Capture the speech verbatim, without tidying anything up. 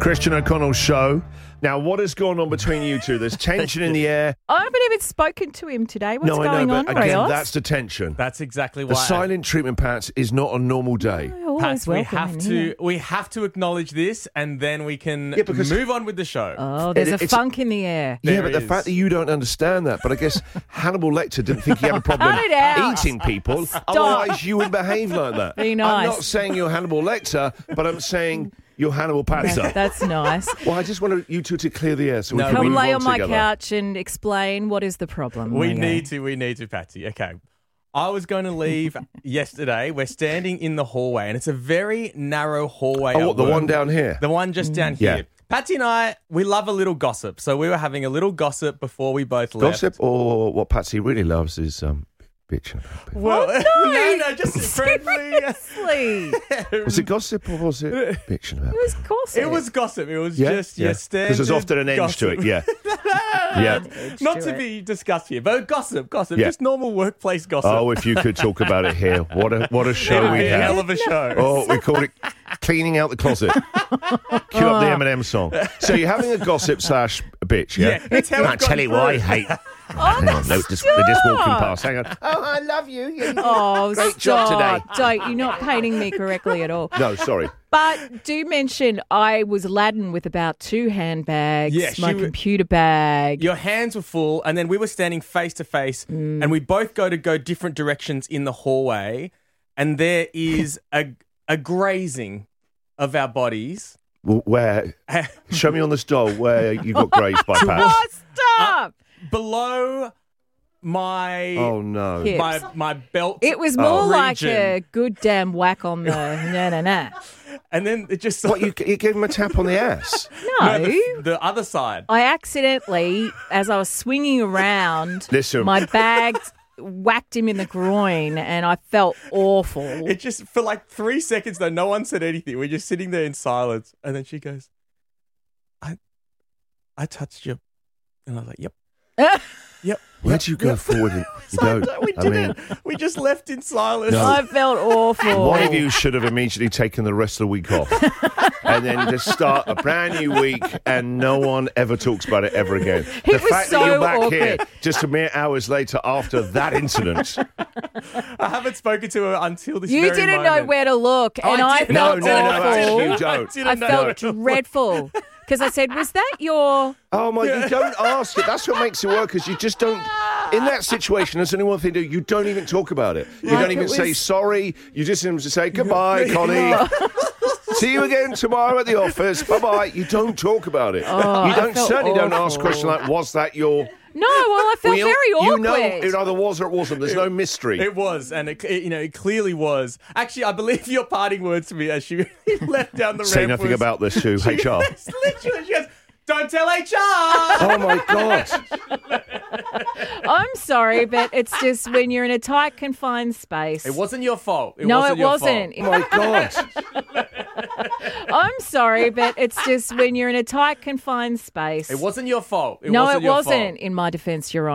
Christian O'Connell's show. Now, what has gone on between you two? There's tension in the air. I haven't even spoken to him today. What's no, going I know, on, but again, Rios? that's the tension. That's exactly The why. silent treatment, Pats, is not a normal day. Oh, always Pats, we welcome have in to here. we have to acknowledge this, and then we can Yeah, because- move on with the show. Oh, there's It- a it's- funk in the air. Yeah, There but the is. fact that you don't understand that, but I guess Hannibal Lecter didn't think he had a problem Cut it out. eating people. Otherwise, you would behave like that. Be I'm nice. not saying you're Hannibal Lecter, but I'm saying you're Hannibal Patzer. That's nice. Well, I just wanted you two to clear the air so we No, can Come move lay on my together. couch and explain what is the problem. we Rio. need to, we need to, Patsy. Okay. I was going to leave yesterday. We're standing in the hallway, and it's a very narrow hallway. Oh, at what, the work. one down here? The one just down here. Yeah. Patsy and I, we love a little gossip. So we were having a little gossip before we both left. Gossip, or what Patsy really loves is um, bitching about people. Well, no. no, no, just friendly. Seriously. It Was it gossip or was it bitching about was gossip. It was gossip. It was Yeah, just your standard because there's often an edge gossip. to it. Yeah, yeah. Not to to it. be discussed here, but gossip, gossip, Yeah. just normal workplace gossip. Oh, if you could talk about it here, what a what a show It'd we be a hell have. of a show. Oh, we called it cleaning out the closet. Cue up the Eminem song. So you're having a gossip slash bitch, yeah? Yeah, that's how I it's tell gone you what I through. hate. Oh, Hang on, no, just, they're just walking stop. past. Hang on. Oh, I love you. You- Oh, Great stop. job today. Don't. You're not painting me correctly at all. No, sorry. But do mention I was laden with about two handbags, Yeah, my she w- computer bag. Your hands were full, and then we were standing face to face, Mm. and we both go to go different directions in the hallway, and there is a a grazing of our bodies. Well, where? Show me on this doll where you got grazed by Oh, Pat. stop! Below my Oh, no. Hip. my my belt. It was more Oh. like region. a good damn whack on the na na na. And then it just What, you, you gave him a tap on the ass? No. No, the, the other side. I accidentally, as I was swinging around, Listen. my bag whacked him in the groin and I felt awful. It just for like three seconds though, no one said anything. We're just sitting there in silence, and then she goes, "I, I touched you," and I was like, "Yep, yep." Where'd you go forward? And, you So don't. we I didn't. mean, we just left in silence. No. I felt awful. one of you should have immediately taken the rest of the week off and then just start a brand new week and no one ever talks about it ever again. It the was fact that so you're back here awkward. just a mere hours later after that incident. I haven't spoken to her until this. You very didn't know moment. where to look, Oh, and I I, didn't. No, felt no, no, awful. actually you don't. I didn't I know. felt dreadful because I said, "Was that your?" Oh my, you don't ask it. That's what makes it work, because you just don't, in that situation, there's only one thing to do. You don't even talk about it. You Like don't even it say was- sorry. You just simply say goodbye, Connie. See you again tomorrow at the office. Bye-bye. You don't talk about it. Oh, you I don't felt certainly don't ask awful. questions like, was that your... No, well, I felt Well, you- very awkward. You know it either was or it wasn't. There's no mystery. It was, and it, it, you know, it clearly was. Actually, I believe your parting words to me as she left down the Say ramp nothing was- about this to H R. It's literally, she goes, "Don't tell H R." Oh my God. I'm sorry, but it's just when you're in a tight, confined space. It wasn't your fault. It no, wasn't it your wasn't. Oh my God. I'm sorry, but it's just when you're in a tight, confined space. Fault. It wasn't your fault. It no, wasn't it your wasn't. Fault. In my defence, Your Honour.